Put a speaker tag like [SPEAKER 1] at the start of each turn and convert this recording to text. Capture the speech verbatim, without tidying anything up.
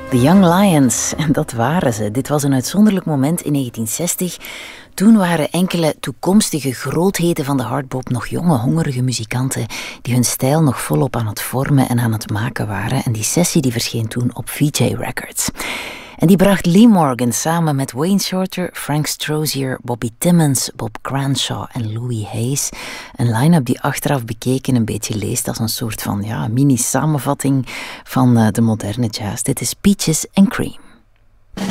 [SPEAKER 1] The Young Lions, en dat waren ze. Dit was een uitzonderlijk moment in negentien zestig. Toen waren enkele toekomstige grootheden van de hardbop nog jonge, hongerige muzikanten die hun stijl nog volop aan het vormen en aan het maken waren. En die sessie die verscheen toen op V J Records. En die bracht Lee Morgan samen met Wayne Shorter, Frank Strozier, Bobby Timmons, Bob Cranshaw en Louis Hayes. Een line-up die achteraf bekeken een beetje leest als een soort van ja, mini-samenvatting van uh, de moderne jazz. Dit is Peaches and Cream.